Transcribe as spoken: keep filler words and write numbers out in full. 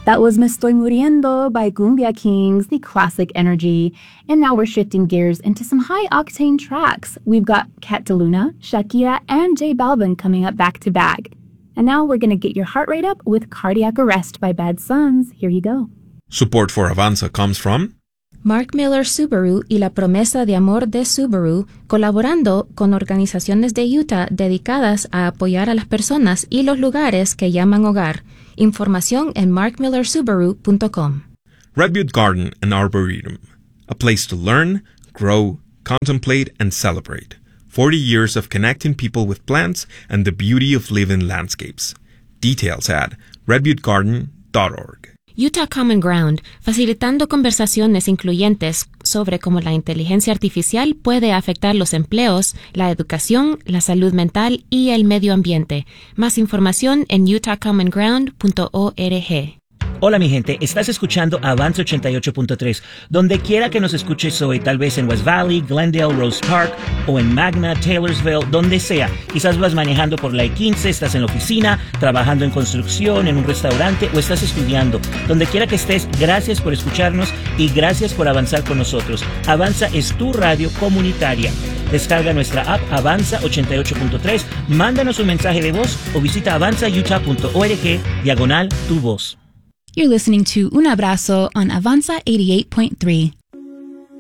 That was Me Estoy Muriendo by Cumbia Kings, the classic energy. And now we're shifting gears into some high-octane tracks. We've got Cat DeLuna, Shakira, and J Balvin coming up back-to-back. And now we're going to get your heart rate up with Cardiac Arrest by Bad Sons. Here you go. Support for Avanza comes from Mark Miller Subaru y la promesa de amor de Subaru, colaborando con organizaciones de Utah dedicadas a apoyar a las personas y los lugares que llaman hogar. Información en mark miller subaru punto com. Redwood Garden and Arboretum, a place to learn, grow, contemplate, and celebrate. forty years of connecting people with plants and the beauty of living landscapes. Details at redwood garden dot org. Utah Common Ground, facilitando conversaciones incluyentes sobre cómo la inteligencia artificial puede afectar los empleos, la educación, la salud mental y el medio ambiente. Más información en utah common ground punto org. Hola mi gente, estás escuchando Avanza ochenta y ocho punto tres. Donde quiera que nos escuches hoy, tal vez en West Valley, Glendale, Rose Park o en Magna, Taylorsville, donde sea. Quizás vas manejando por la I quince, estás en la oficina, trabajando en construcción, en un restaurante o estás estudiando. Donde quiera que estés, gracias por escucharnos y gracias por avanzar con nosotros. Avanza es tu radio comunitaria. Descarga nuestra app Avanza ochenta y ocho punto tres, mándanos un mensaje de voz o visita avanza utah punto org diagonal tu voz. You're listening to Un Abrazo on Avanza eighty-eight point three.